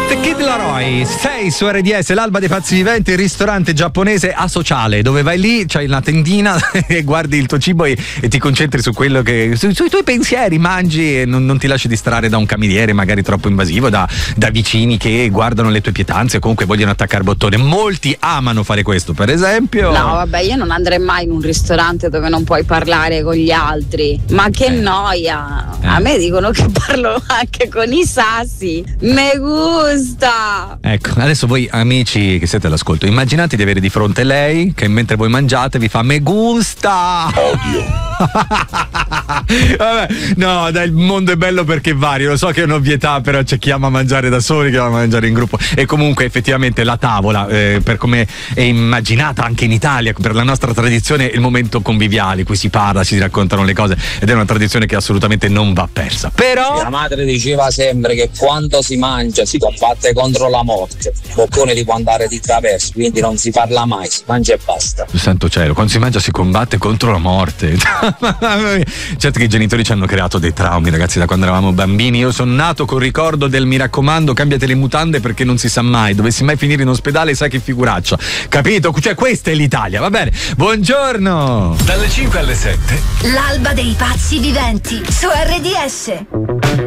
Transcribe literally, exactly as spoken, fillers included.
The Kid Laroi, sei su R D S, l'alba dei pazzi viventi, il ristorante giapponese a Sociale, dove vai lì, c'hai una tendina e guardi il tuo cibo e, e ti concentri su quello che, su, sui tuoi pensieri, mangi e non, non ti lasci distrarre da un cameriere magari troppo invasivo, da, da vicini che guardano le tue pietanze o comunque vogliono attaccare bottone. Molti amano fare questo, per esempio. No, vabbè, io non andrei mai in un ristorante dove non puoi parlare con gli altri, ma che Eh. noia. Eh. A me dicono che parlo anche con i sassi. Me gusta. Ecco, adesso voi amici che siete all'ascolto, immaginate di avere di fronte lei che mentre voi mangiate vi fa me gusta. Odio. Vabbè, no, dai, il mondo è bello perché vario. Lo so che è un'ovvietà, però c'è chi ama mangiare da soli, chi ama mangiare in gruppo. E comunque effettivamente la tavola, eh, per come è immaginata anche in Italia, per la nostra tradizione, è il momento conviviale, qui si parla, si raccontano le cose ed è una tradizione che assolutamente non va persa. Però Mia madre diceva sempre che quando si mangia si combatte contro la morte. Boccone di può andare di traverso, quindi non si parla mai, si mangia e basta. santo cielo, quando si mangia si combatte contro la morte. Certo che i genitori ci hanno creato dei traumi, ragazzi, da quando eravamo bambini. Io sono nato col ricordo del mi raccomando cambiate le mutande perché non si sa mai, dovessi mai finire in ospedale sai che figuraccia, capito? Cioè questa è l'Italia, va bene. Buongiorno. Dalle cinque alle sette L'alba dei pazzi viventi su R D S.